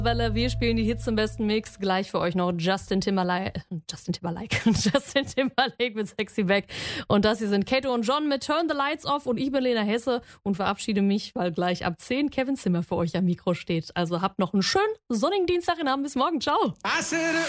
Weil wir spielen die Hits im besten Mix. Gleich für euch noch Justin Timberlake mit Sexy Back. Und das hier sind Kato und John mit Turn the Lights Off. Und ich bin Lena Hesse und verabschiede mich, weil gleich ab 10 Kevin Zimmer für euch am Mikro steht. Also habt noch einen schönen sonnigen Dienstag in Abend. Bis morgen. Ciao.